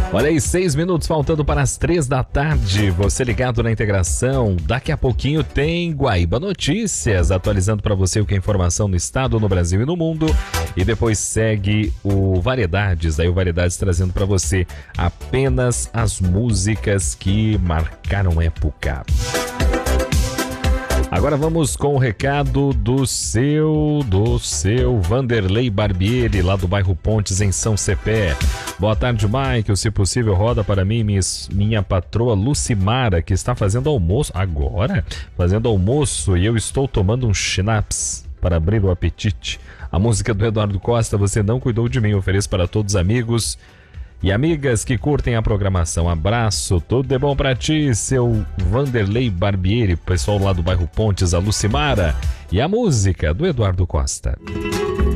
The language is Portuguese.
Olha aí, 6 minutos faltando para as 3 da tarde. Você ligado na integração. Daqui a pouquinho tem Guaíba Notícias, atualizando para você o que é informação no estado, no Brasil e no mundo. E depois segue o Variedades, aí o Variedades trazendo para você apenas as músicas que marcaram época. Agora vamos com o recado do seu Vanderlei Barbieri, lá do bairro Pontes, em São Cepé. Boa tarde, Mike. Se possível, roda para mim minha patroa Lucimara, que está fazendo almoço agora, e eu estou tomando um schnapps para abrir o apetite. A música do Eduardo Costa, Você Não Cuidou de Mim, ofereço para todos os amigos e amigas que curtem a programação. Abraço, tudo de bom pra ti, seu Vanderlei Barbieri, pessoal lá do bairro Pontes, a Lucimara, e a música do Eduardo Costa.